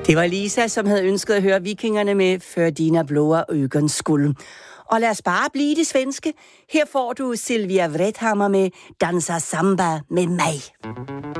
Det var Lisa, som havde ønsket at høre Vikingerne med För dina blåa ögons skull. Og lad os bare blive det svenske. Her får du Sylvia Vrethammar med Dansa samba med mig.